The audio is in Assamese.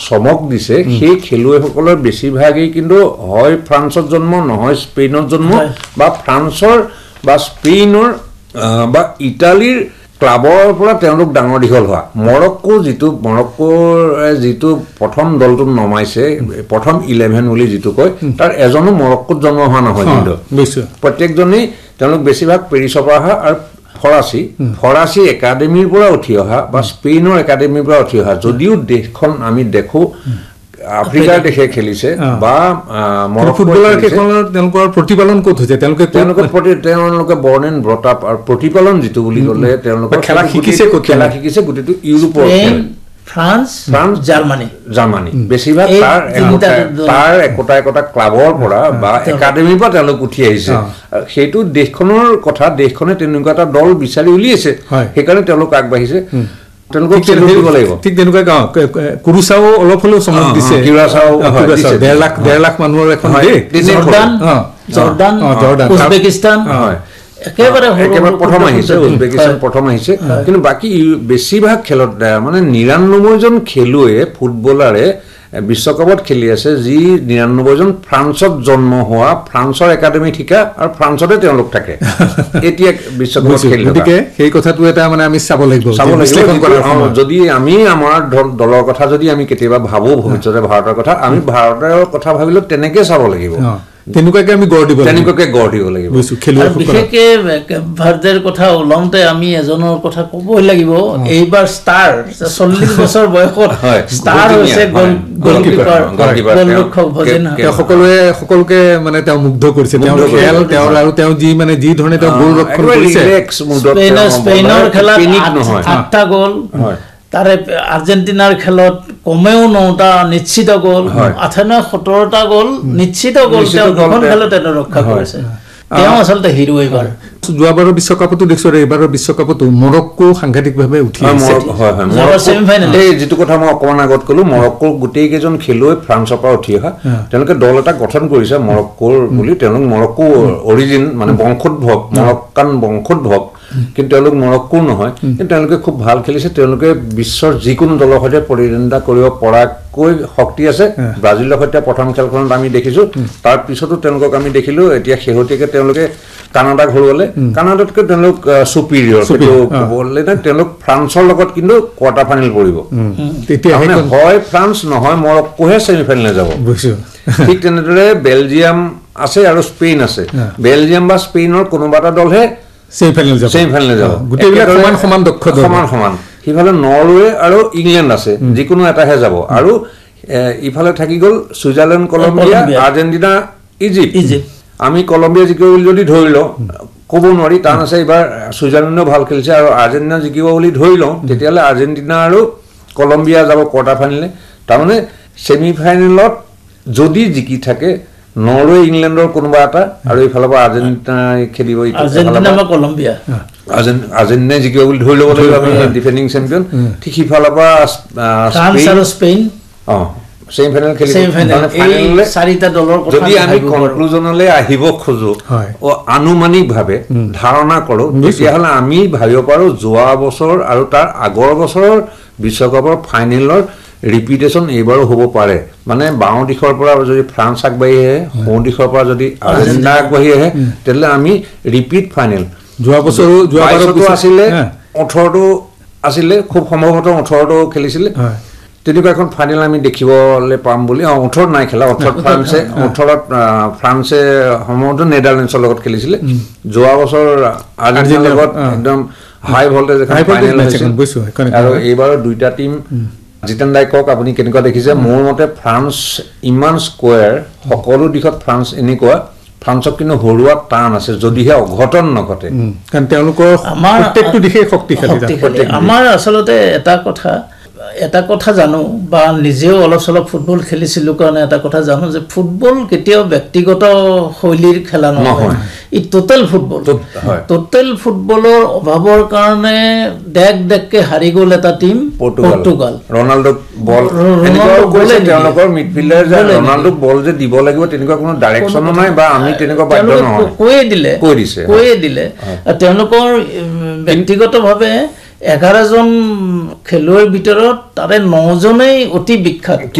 চমক দিছে সেই খেলুৱৈসকলৰ বেছিভাগেই কিন্তু হয় ফ্ৰান্সত জন্ম নহয় স্পেইনত জন্ম বা ফ্ৰান্সৰ বা স্পেইনৰ বা ইটালীৰ ক্লাবৰ পৰা তেওঁলোক ডাঙৰ দীঘল হোৱা মৰক্কোৰ যিটো প্ৰথম দলটো নমাইছে প্ৰথম 11 বুলি যিটো কয় তাৰ এজনো মৰক্কোত জন্ম হোৱা নহয় কিন্তু প্ৰত্যেকজনেই তেওঁলোক বেছিভাগ পেৰিছৰ পৰা অহা আৰু ফৰাচী একাডেমীৰ পৰা উঠি অহা বা স্পেইনৰ একাডেমীৰ পৰা উঠি অহা যদিও দেশখন আমি দেখো আফ্ৰিকাৰ দেশে খেলিছে বা ফুটবলাৰ কেইখনৰ তেওঁলোকৰ প্ৰতিপালন ক'ত হৈছে তেওঁলোকে বৰ্ণ এণ্ড ব্ৰট আপ আৰু প্ৰতিপালন যিটো বুলি ক'লে তেওঁলোকৰ খেলা শিকিছে গোটেইটো ইউৰোপৰ ফ্ৰান্স জাৰ্মানী বেছিভাগ তাৰ একোটা ক্লাবৰ পৰা বা একাডেমীৰ পৰা তেওঁলোক উঠি আহিছে সেইটো দেশখনৰ কথা দেশখনে তেনেকুৱা এটা দল বিচাৰি উলিয়াইছে সেইকাৰণে তেওঁলোক আগবাঢ়িছে ঠিক তেনেকুৱা কুৰুচাও অলপ হলেও চমক দিছে 1.5 লাখ মানুহৰ এখন জৰ্ডান উজবেকিস্তান একেবাৰে উজবেকিস্তান প্ৰথম আহিছে কিন্তু বাকী বেছিভাগ খেলত মানে 99 জন খেলুৱৈয়ে ফুটবলাৰে বিশ্বকাপত খেলি আছে যি 99 জন ফ্ৰান্সত জন্ম হোৱা ফ্ৰান্সৰ একাডেমি ঠিকা আৰু ফ্ৰান্সতে তেওঁলোক থাকে এতিয়া বিশ্বকাপত খেলি গতিকে সেই কথাটো এটা মানে আমি চাব লাগিব যদি আমি আমাৰ দলৰ কথা যদি আমি কেতিয়াবা ভাবো ভৱিষ্যতে ভাৰতৰ কথা আমি ভাৰতৰ কথা ভাবিলে তেনেকৈ চাব লাগিব তেনেকুৱাকে আমি গঢ় দিব লাগিব বিশেষকে ভাৰতৰ কথা ওলাওঁতে আমি এজনৰ কথা ক'বই লাগিব এইবাৰ ষ্টাৰ 40 বছৰ বয়সত ষ্টাৰ হৈছে গলকিপাৰ সকলোকে মানে তেওঁ মুগ্ধ কৰিছে তেওঁ যি ধৰণে তেওঁ গ'ল ৰক্ষণ কৰিছে স্পেইনৰ খেলত 8টা গ'ল তাৰে আৰ্জেণ্টিনাৰ খেলত কমেও 9টা নিশ্চিত গ'ল 17টা গ'ল নিশ্চিত গ'ল তেওঁ দুখন খেলতে ৰক্ষা কৰিছে তেওঁ আচলতে হিৰো এইবাৰ যোৱাবাৰৰ বিশ্বকাপতো দেখছো এইবাৰৰ বিশ্বকাপতো মৰক্কো সাংঘাতিকভাৱে উঠি আহিছে যিটো কথা মই অকমান আগত ক'লো মৰক্কোৰ গোটেই কেইজন খেলুৱৈ ফ্ৰান্সৰ পৰা উঠি অহা তেওঁলোকে দল এটা গঠন কৰিছে মৰক্কোৰ বুলি তেওঁলোক মৰক্কো অৰিজিন মানে বংশোদ্ভৱ মৰক্কান বংশোদ্ভৱ কিন্তু তেওঁলোক মৰক্কোৰ নহয় কিন্তু তেওঁলোকে খুব ভাল খেলিছে তেওঁলোকে বিশ্বৰ যিকোনো দলৰ সৈতে প্ৰতিদ্বন্দ্বিতা কৰিব পৰাকৈ শক্তি আছে ব্ৰাজিলৰ সৈতে প্ৰথম খেলখনত আমি দেখিছো তাৰ পিছতো তেওঁলোকক আমি দেখিলো এতিয়া শেহতীয়াকৈ তেওঁলোকে কানাডাক হৰুৱালে কানাডাতকৈ তেওঁলোক সুপিৰিয়ৰ তেওঁলোক ফ্ৰান্সৰ লগত কিন্তু কোৱাৰ্টাৰ ফাইনেল পৰিব তেতিয়া হয় ফ্ৰান্স নহয় মৰক্কোহে ছেমিফাইনেলে যাব ঠিক তেনেদৰে বেলজিয়াম আছে আৰু স্পেইন আছে বেলজিয়াম বা স্পেইনৰ কোনোবা এটা দলহে ছেমিফাইনেলে যাব গোটেইবিলাক সমান সিফালে নৰৱে আৰু ইংলেণ্ড আছে যিকোনো এটাহে যাব আৰু ইফালে থাকি গ'ল ছুইজাৰলেণ্ড কলম্বিয়া আৰ্জেণ্টিনা ইজিপ্ত আমি কলম্বিয়া জিকিব বুলি যদি ধৰি লওঁ ক'ব নোৱাৰি টান আছে এইবাৰ ছুইজাৰলেণ্ডেও ভাল খেলিছে আৰু আৰ্জেণ্টিনা জিকিব বুলি ধৰি লওঁ তেতিয়াহ'লে আৰ্জেণ্টিনা আৰু কলম্বিয়া যাব কোৱাৰ্টাৰ ফাইনেলে তাৰমানে ছেমিফাইনেলত যদি জিকি থাকে নৰৱে ইংলেণ্ডৰ কোনোবা এটা আৰু এইফালৰ পৰা আৰ্জেণ্টিনাই খেলিব আৰ্জেণ্টিনাই জিকিব বুলি ধৰি ল'ব লাগিব আমি ডিফেণ্ডিং চেম্পিয়ন ঠিক সিফালৰ পৰা স্পেইন ছেমিফাইনেল খেলিব যদি আমি কনক্লুজনলৈ আহিব খোজো আনুমানিকভাৱে ধাৰণা কৰোঁ তেতিয়াহ'লে আমি ভাবিব পাৰোঁ যোৱা বছৰ আৰু তাৰ আগৰ বছৰৰ বিশ্বকাপৰ ফাইনেলৰ ৰিপিটেশ্যন এইবাৰো হ'ব পাৰে মানে বাওঁ দিশৰ পৰা যদি ফ্ৰান্স আগবাঢ়ি আহে সোঁ দিশৰ পৰা যদি আৰ্জেণ্টিনা আগবাঢ়ি আহে তেতিয়াহ'লে আমি ৰিপিট ফাইনেল যোৱা বছৰো আছিলে 18টো আছিলে খুব সম্ভৱতঃ 18টো খেলিছিলে তেনেকুৱা এখন ফাইনেল আমি দেখিবলৈ পাম বুলি 18ত নাই খেলা 18ত ফ্ৰান্সে সম্ভৱতঃ নেদাৰলেণ্ডছৰ লগত খেলিছিলে যোৱা বছৰ আৰ্জেণ্টিনাৰ লগত একদম হাই ভল্টেজ এখন ফাইনেল হৈছিল আৰু এইবাৰ দুইটা টিম জিতেন দাই কওক আপুনি কেনেকুৱা দেখিছে মোৰ মতে ফ্ৰান্স ইমান স্কোৱাৰ সকলো দিশত ফ্ৰান্স এনেকুৱা ফ্ৰান্সক কিন্তু হৰুৱা টান আছে যদিহে অঘটন নঘটে কাৰণ তেওঁলোকৰ প্ৰত্যেকটো দিশে শক্তিশালী আমাৰ আচলতে এটা কথা জানো বা নিজেও অলপ চলপ ফুটবল খেলিছিলোঁ কাৰণে এটা কথা জানো যে ফুটবল কেতিয়াও ব্যক্তিগত শৈলীৰ খেলা নহয় ই টোটেল ফুটবলৰ অভাৱৰ কাৰণে ডেককে হাৰি গ'ল এটা টিম পৰ্তুগাল ৰনাল্ডোক বল তেওঁলোকৰ মিডফিল্ডাৰ যে ৰনাল্ডোক বল যে দিব লাগিব তেনেকুৱা কোনো ডাইৰেকশ্যনো নাই বা আমি তেনেকুৱা বাধ্য নহয় কৈয়ে দিলে তেওঁলোকৰ ব্যক্তিগতভাৱে 11জন খেলুৱৈৰ ভিতৰত তাৰে 9জনেই অতি বিখ্যাত